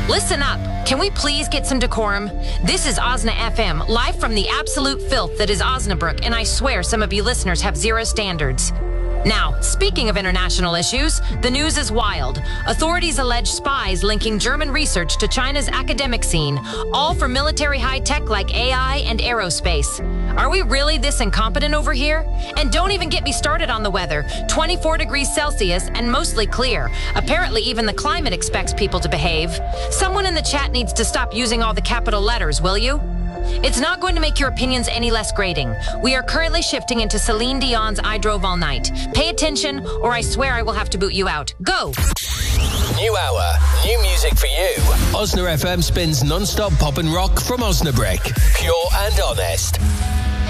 Listen up. Can we please get some decorum? This is Osna FM, live from the absolute filth that is Osnabrück, and I swear some of you listeners have zero standards. Now, speaking of international issues, the news is wild. Authorities allege spies linking German research to China's academic scene, all for military high-tech like AI and aerospace. Are we really this incompetent over here? And don't even get me started on the weather. 24 degrees Celsius and mostly clear. Apparently even the climate expects people to behave. Someone in the chat needs to stop using all the capital letters, will you? It's not going to make your opinions any less grating. We are currently shifting into Celine Dion's I Drove All Night. Pay attention, or I swear I will have to boot you out. Go! New hour, new music for you. Osna FM spins non-stop pop and rock from Osnabrück. Pure and honest.